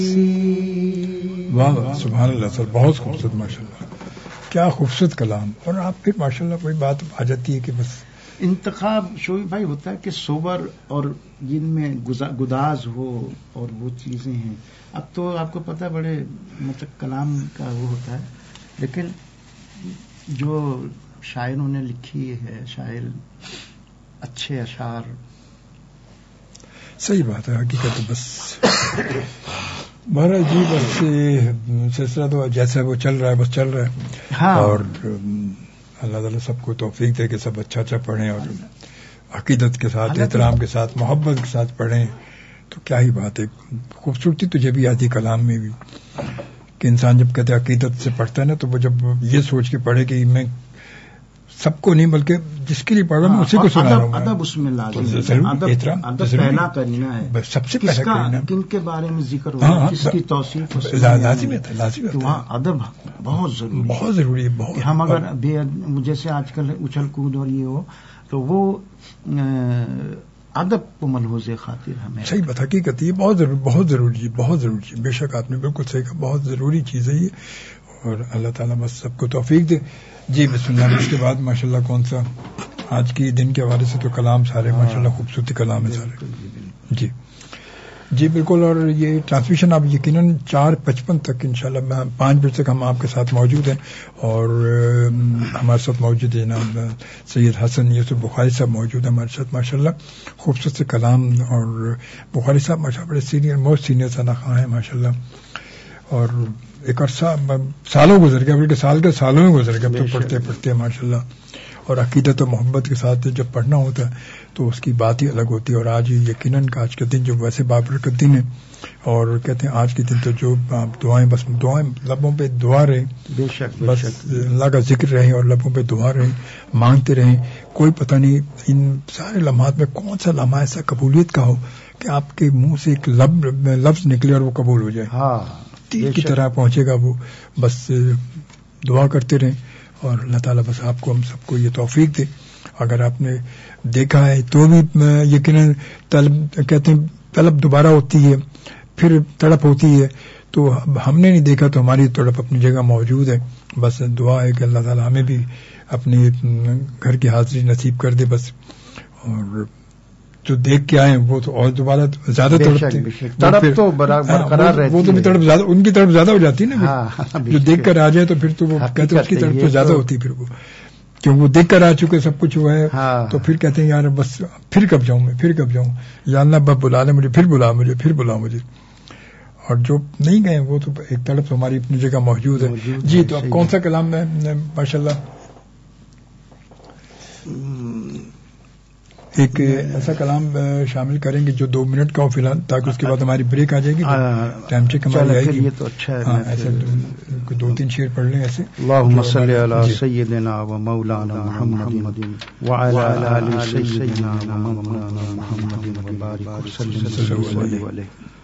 واہ سبحان اللہ سر، بہت خوبصورت ماشاء اللہ، کیا خوبصورت کلام. اور آپ پھر ماشاء اللہ کوئی بات آ جاتی ہے کہ بس انتخاب شعیب بھائی ہوتا ہے کہ صبر اور جن میں گداز ہو اور وہ چیزیں ہیں. اب تو آپ کو پتہ بڑے مطلب کلام کا وہ ہوتا ہے، لیکن جو شاعروں نے لکھی ہے، شاعر اچھے اشعار. صحیح بات ہے، حقیقت بس بہرحال جی بس سلسلہ تو جیسا وہ چل رہا ہے بس چل رہا ہے. ہاں، اور اللہ تعالیٰ سب کو توفیق دے کہ سب اچھا اچھا پڑھیں اور عقیدت کے ساتھ، احترام کے ساتھ، محبت کے ساتھ پڑھیں. تو کیا ہی بات ہے، خوبصورتی تو جب بھی آتی کلام میں بھی کہ انسان جب کہتے عقیدت سے پڑھتا ہے نا، تو وہ جب یہ سوچ کے پڑھے کہ میں سب کو نہیں بلکہ جس کے لیے پڑھ رہا ہوں اسی کو سنا رہا ہوں. ادب اس میں لازم ہے، ادب پہلا کرینہ ہے، سب سے پہلا کرینہ. کن کے بارے میں ذکر ہوا، کس کی توصیف لازم ہے، لازم ہے. وہاں ادب بہت ضروری، بہت ضروری ہے. بہت ہم اگر جیسے آج کل اچھل کود اور یہ ہو تو وہ ادب کو ملحوظ خاطر ہمیں. صحیح بات، حقیقت یہ بہت ضروری، بہت ضروری، بہت ضروری. بے شک آپ نے بالکل صحیح کہا، بہت ضروری چیز ہے یہ. اور اللہ تعالیٰ بس سب کو توفیق دے. جی بسم اللہ. اس کے بعد ماشاءاللہ کون سا آج کی دن کے حوالے سے تو کلام سارے ماشاءاللہ خوبصورتی کلام ہے سارے. جی جی بالکل. اور یہ ٹرانسمیشن آپ یقیناً 4:55 تک انشاءاللہ 5 بجے تک ہم آپ کے ساتھ موجود ہیں. اور ہمارے ساتھ موجود ہے جناب سید حسن یوسف بخاری صاحب موجود ہیں ہمارے ساتھ ماشاءاللہ. خوبصورت سے کلام. اور بخاری صاحب ماشاءاللہ بڑے سینئر، موسٹ سینئر ثنا خواہ ہیں ماشاءاللہ. اور ایک عرصہ سالوں گزر گیا، بلکہ سال کے سالوں میں گزر گیا تو پڑھتے پڑھتے ماشاءاللہ. اور عقیدت و محبت کے ساتھ جب پڑھنا ہوتا ہے تو اس کی بات ہی الگ ہوتی ہے. اور آج یقیناً آج کا دن جو ویسے بابرکت دن ہے، اور کہتے ہیں آج کے دن تو جو دعائیں، بس دعائیں لبوں پہ دعا رہیں، بے شک بس اللہ کا ذکر رہے اور لبوں پہ دعا رہیں، مانگتے رہیں. کوئی پتہ نہیں ان سارے لمحات میں کون سا لمحہ ایسا قبولیت کا ہو کہ آپ کے منہ سے ایک لفظ نکلے اور وہ قبول ہو جائے. ہاں، تیر کی طرح پہنچے گا وہ. بس دعا کرتے رہیں اور اللہ تعالیٰ بس آپ کو، ہم سب کو یہ توفیق دے. اگر آپ نے دیکھا ہے تو بھی یقیناً کہتے ہیں طلب دوبارہ ہوتی ہے، پھر تڑپ ہوتی ہے. تو ہم نے نہیں دیکھا تو ہماری تڑپ اپنی جگہ موجود ہے. بس دعا ہے کہ اللہ تعالیٰ ہمیں بھی اپنے گھر کی حاضری نصیب کر دے بس. اور جو دیکھ کے آئے وہ تو اور دوبارہ زیادہ تڑپ تو برقرار رہتی ہے، وہ تو بھی تڑپ زیادہ، ان کی تڑپ زیادہ ہو جاتی ہے نا. جو دیکھ کر آ جائے تو پھر تو وہ کہتے ہیں اس کی تڑپ تو زیادہ ہوتی ہے پھر وہ، کیوں وہ دیکھ کر آ چکے سب کچھ ہوا ہے. تو پھر کہتے ہیں یار بس پھر کب جاؤں میں، پھر کب جاؤں، یا اللہ بس بلا لے مجھے، پھر بلا مجھے، پھر بلا مجھے. اور جو نہیں گئے وہ تو ایک طرف ہماری اپنی جگہ موجود ہے. جی تو اب کون سا کلام ہے ماشاءاللہ؟ ایک ایسا کلام شامل کریں گے جو 2 منٹ کا ہو فی الحال، تاکہ اس کے بعد ہماری بریک آ جائے گی، ٹائم چیک ہماری آئے گی. یہ تو اچھا ہے. ہاں ایسے 2-3 شعر پڑھ لیں ایسے. اللہم صلی علی سیدنا و مولانا محمد وعلی آل سیدنا و مولانا محمد وبارک وسلم علیہ.